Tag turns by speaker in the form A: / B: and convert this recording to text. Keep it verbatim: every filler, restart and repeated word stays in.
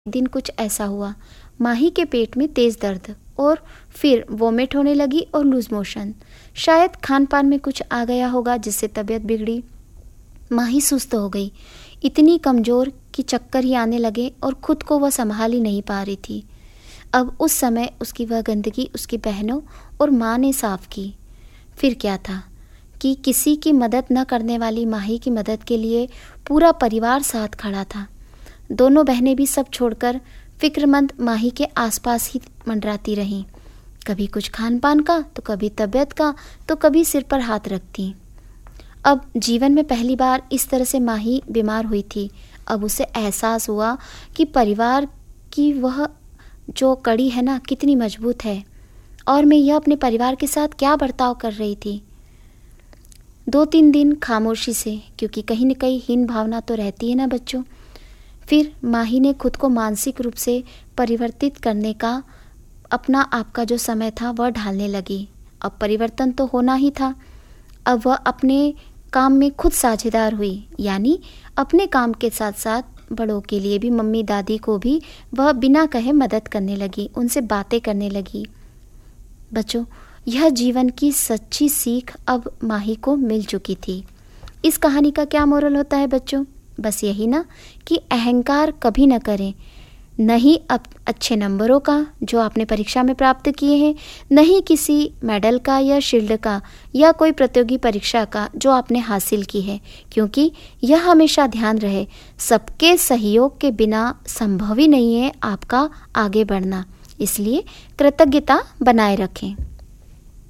A: दिन कुछ ऐसा हुआ, माही के पेट में तेज दर्द और फिर वोमिट होने लगी और लूज मोशन। शायद खान पान में कुछ आ गया होगा जिससे तबीयत बिगड़ी। माही सुस्त हो गई, इतनी कमज़ोर कि चक्कर ही आने लगे और खुद को वह संभाल ही नहीं पा रही थी। अब उस समय उसकी वह गंदगी उसकी बहनों और माँ ने साफ की। फिर क्या था कि किसी की मदद न करने वाली माही की मदद के लिए पूरा परिवार साथ खड़ा था। दोनों बहनें भी सब छोड़कर फिक्रमंद माही के आसपास ही मंडराती रहीं, कभी कुछ खान पान का तो कभी तबीयत का तो कभी सिर पर हाथ रखती। अब जीवन में पहली बार इस तरह से माही बीमार हुई थी। अब उसे एहसास हुआ कि परिवार की वह जो कड़ी है ना कितनी मजबूत है और मैं यह अपने परिवार के साथ क्या बर्ताव कर रही थी। दो तीन दिन खामोशी से, क्योंकि कहीं न कहीं हीन भावना तो रहती है ना बच्चों। फिर माही ने खुद को मानसिक रूप से परिवर्तित करने का अपना आपका जो समय था वह ढालने लगी। अब परिवर्तन तो होना ही था। अब वह अपने काम में खुद साझेदार हुई, यानी अपने काम के साथ साथ बड़ों के लिए भी, मम्मी दादी को भी वह बिना कहे मदद करने लगी, उनसे बातें करने लगी। बच्चों, यह जीवन की सच्ची सीख अब माही को मिल चुकी थी। इस कहानी का क्या मोरल होता है बच्चों? बस यही ना कि अहंकार कभी न करें, न ही अब अच्छे नंबरों का जो आपने परीक्षा में प्राप्त किए हैं, न ही किसी मेडल का या शील्ड का या कोई प्रतियोगी परीक्षा का जो आपने हासिल की है, क्योंकि यह हमेशा ध्यान रहे, सबके सहयोग के बिना संभव ही नहीं है आपका आगे बढ़ना। इसलिए कृतज्ञता बनाए रखें।